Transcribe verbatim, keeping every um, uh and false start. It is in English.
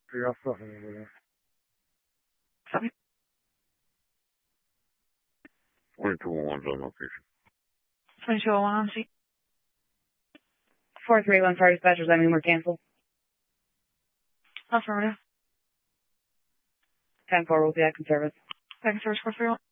You got stuff in over there. Sorry. twenty-two oh one's on location. twenty-two oh one on seat. four three one five dispatchers, I mean, we're canceled. Affirmative. ten four will be at service. Second service four three one.